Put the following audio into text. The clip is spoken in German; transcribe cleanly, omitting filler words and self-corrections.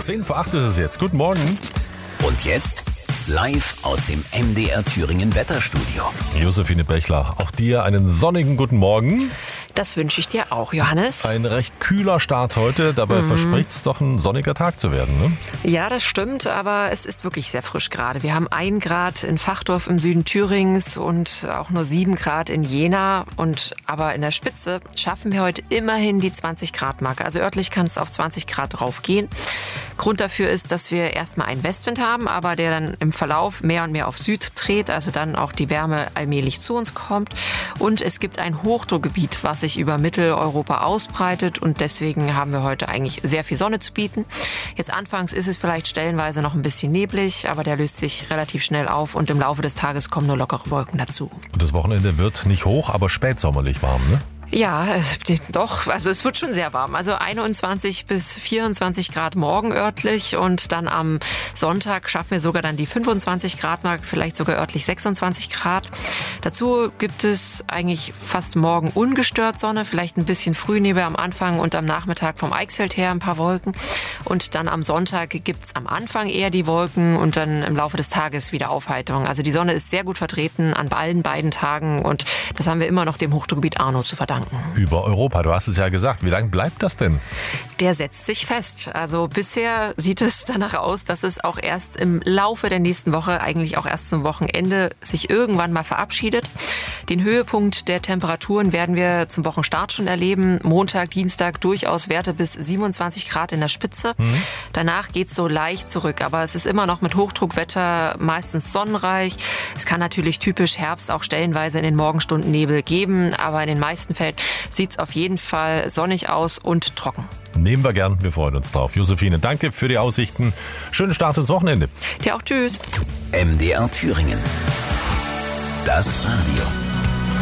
10 vor 8 ist es jetzt. Guten Morgen. Und jetzt live aus dem MDR Thüringen Wetterstudio. Josephine Bechler, auch dir einen sonnigen guten Morgen. Das wünsche ich dir auch, Johannes. Ein recht kühler Start heute, dabei verspricht es doch ein sonniger Tag zu werden, ne? Ja, das stimmt, aber es ist wirklich sehr frisch gerade. Wir haben 1 Grad in Vachdorf im Süden Thürings und auch nur 7 Grad in Jena. Aber in der Spitze schaffen wir heute immerhin die 20 Grad Marke. Also örtlich kann es auf 20 Grad raufgehen. Grund dafür ist, dass wir erstmal einen Westwind haben, aber der dann im Verlauf mehr und mehr auf Süd dreht, also dann auch die Wärme allmählich zu uns kommt. Und es gibt ein Hochdruckgebiet, was sich über Mitteleuropa ausbreitet, und deswegen haben wir heute eigentlich sehr viel Sonne zu bieten. Jetzt anfangs ist es vielleicht stellenweise noch ein bisschen neblig, aber der löst sich relativ schnell auf und im Laufe des Tages kommen nur lockere Wolken dazu. Und das Wochenende wird nicht hoch, aber spätsommerlich warm, ne? Ja, doch. Also es wird schon sehr warm. Also 21 bis 24 Grad morgen örtlich, und dann am Sonntag schaffen wir sogar dann die 25 Grad Marke, vielleicht sogar örtlich 26 Grad. Dazu gibt es eigentlich fast morgen ungestört Sonne, vielleicht ein bisschen Frühnebel am Anfang und am Nachmittag vom Eichsfeld her ein paar Wolken. Und dann am Sonntag gibt's am Anfang eher die Wolken und dann im Laufe des Tages wieder Aufheiterung. Also die Sonne ist sehr gut vertreten an allen beiden Tagen, und das haben wir immer noch dem Hochdruckgebiet Arno zu verdanken. Über Europa, du hast es ja gesagt. Wie lange bleibt das denn? Der setzt sich fest. Also bisher sieht es danach aus, dass es auch erst im Laufe der nächsten Woche, eigentlich auch erst zum Wochenende, sich irgendwann mal verabschiedet. Den Höhepunkt der Temperaturen werden wir zum Wochenstart schon erleben. Montag, Dienstag durchaus Werte bis 27 Grad in der Spitze. Danach geht es so leicht zurück, aber es ist immer noch mit Hochdruckwetter, meistens sonnenreich. Es kann natürlich typisch Herbst auch stellenweise in den Morgenstunden Nebel geben, aber in den meisten Fällen sieht es auf jeden Fall sonnig aus und trocken. Nehmen wir gern, wir freuen uns drauf. Josephine, danke für die Aussichten. Schönen Start ins Wochenende. Dir auch, tschüss. MDR Thüringen. Das Radio.